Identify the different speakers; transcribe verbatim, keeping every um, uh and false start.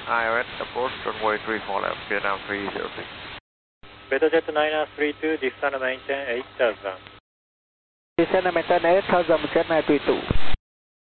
Speaker 1: I went approach runway three four left, Vietnam three zero six.
Speaker 2: BetaJet nine three two, descend maintain eight thousand.
Speaker 3: Descend maintain eight thousand, Jet nine three two.